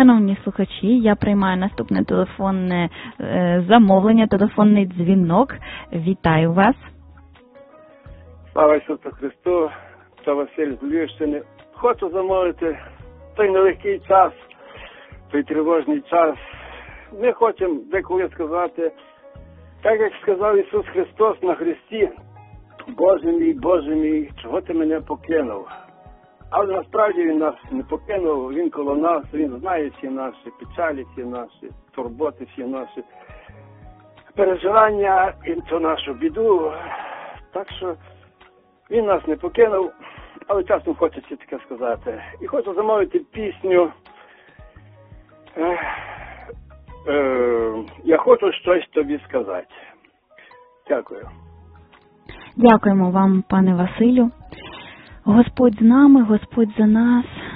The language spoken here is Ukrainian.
Шановні слухачі, я приймаю наступне телефонне замовлення, телефонний дзвінок. Вітаю вас. Слава Ісусу Христу, це Василь з Львівщини. Хочу замовити той нелегкий час, той тривожний час. Ми хочемо деколи сказати, так як сказав Ісус Христос на хресті: Боже мій, чого ти мене покинув? Але насправді Він нас не покинув, Він коло нас, Він знає всі наші печалі, всі наші турботи, всі наші переживання і ту нашу біду. Так що Він нас не покинув, але часом хочеться таке сказати. І хочу замовити пісню «Я хочу щось тобі сказати». Дякую. Дякуємо вам, пане Василю. Господь з нами, Господь за нас.